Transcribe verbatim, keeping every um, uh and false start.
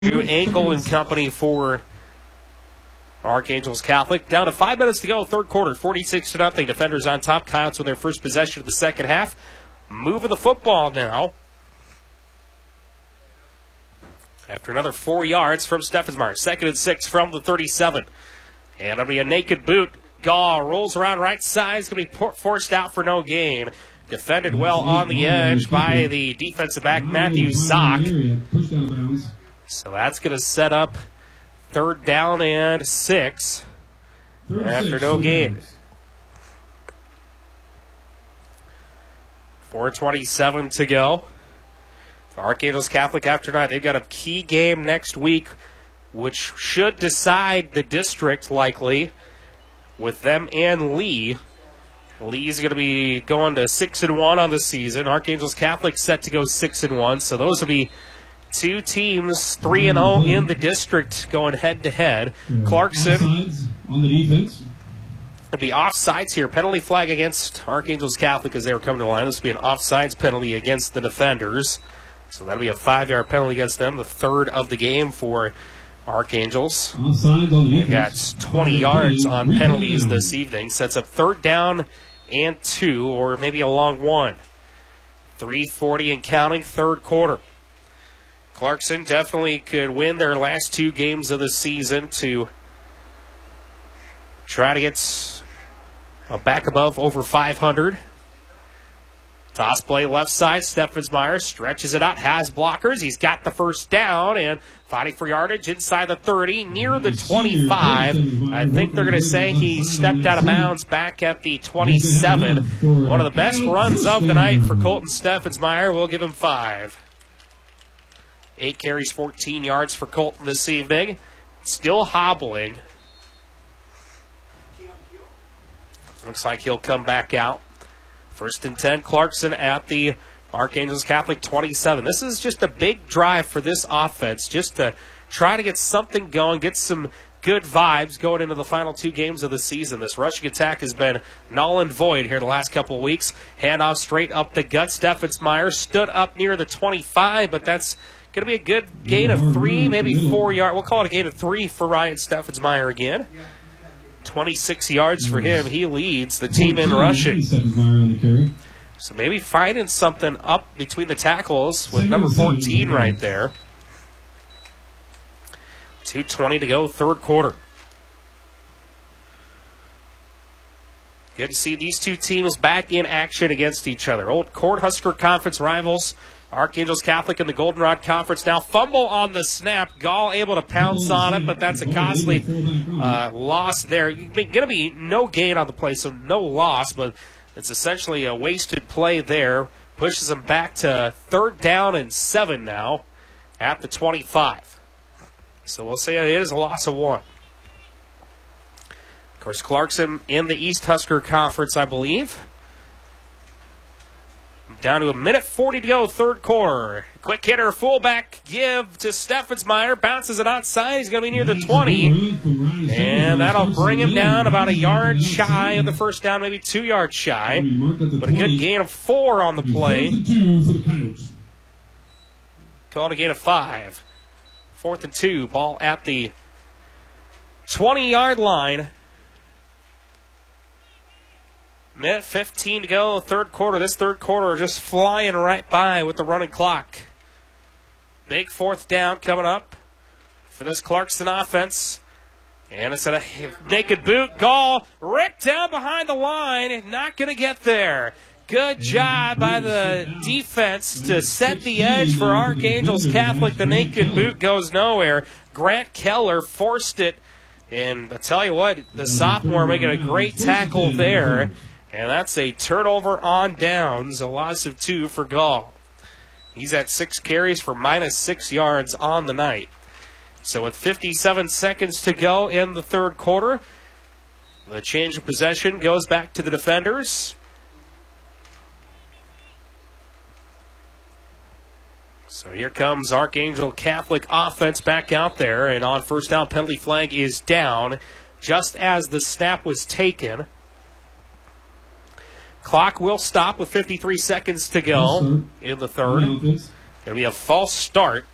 Ankle and company for Archangels Catholic. Down to five minutes to go, third quarter, forty-six to nothing. Defenders on top. Coyotes with their first possession of the second half. Moving the football now. After another four yards from Steffensmeyer. Second and six from the thirty-seven. And it'll be a naked boot. Gall rolls around right side. It's going to be forced out for no gain. Defended well on the edge by the defensive back, Matthew Zock. So that's going to set up third down and six after no gain. four twenty-seven to go. For Archangels Catholic after night, they've got a key game next week, which should decide the district likely with them and Lee. Lee's going to be going to six and one on the season. Archangels Catholic set to go six and one. So those will be two teams, three and zero in the district, going head to head. Clarkson Offsides on the defense. It'll be offsides here. Penalty flag against Archangels Catholic as they were coming to the line. This will be an offsides penalty against the defenders. So that'll be a five-yard penalty against them, the third of the game for Archangels. Offsides on the They've got twenty yards on penalties this evening. Sets up third down and two, or maybe a long one. three forty and counting, third quarter. Clarkson definitely could win their last two games of the season to try to get a back above over five hundred. Toss play left side. Steffensmeyer stretches it out, has blockers. He's got the first down and fighting for yardage inside the thirty, near the twenty-five. I think they're going to say he stepped out of bounds back at the twenty-seven. One of the best runs of the night for Colton Steffensmeyer. We'll give him five. Eight carries, fourteen yards for Colton this evening. Still hobbling. Looks like he'll come back out. First and ten, Clarkson at the Archangels Catholic twenty-seven. This is just a big drive for this offense, just to try to get something going, get some good vibes going into the final two games of the season. This rushing attack has been null and void here the last couple of weeks. Handoff straight up the gut. Steffensmeyer stood up near the twenty-five, but that's going to be a good gain of three, maybe four yards. We'll call it a gain of three for Ryan Steffensmeyer again. twenty-six yards for him. He leads the team in rushing. So maybe finding something up between the tackles with number fourteen right there. two twenty to go, third quarter. Good to see these two teams back in action against each other. Old Cornhusker Conference rivals. Archangels Catholic in the Goldenrod Conference now. Fumble on the snap. Gall able to pounce on it, but that's a costly uh, loss there. Going to be no gain on the play, so no loss, but it's essentially a wasted play there. Pushes them back to third down and seven now at the twenty-five. So we'll say it is a loss of one. Of course, Clarkson in the East Husker Conference, I believe. Down to a minute forty to go, third quarter. Quick hitter, fullback, give to Steffensmeyer. Bounces it outside. He's going to be near the twenty. And that'll bring him down about a yard shy of the first down, maybe two yards shy. But a good gain of four on the play. Called a gain of five. Fourth and two. Ball at the twenty-yard line. Minute fifteen to go, third quarter. This third quarter just flying right by with the running clock. Big fourth down coming up for this Clarkson offense. And it's a naked boot. Gall ripped down behind the line. Not going to get there. Good job by the defense to set the edge for Archangels Catholic. The naked boot goes nowhere. Grant Keller forced it. And I tell you what, the sophomore making a great tackle there. And that's a turnover on downs, a loss of two for Gall. He's at six carries for minus six yards on the night. So with fifty-seven seconds to go in the third quarter, the change of possession goes back to the defenders. So here comes Archangel Catholic offense back out there, and on first down, penalty flag is down just as the snap was taken. Clock will stop with fifty-three seconds to go in the third. It'll be a false start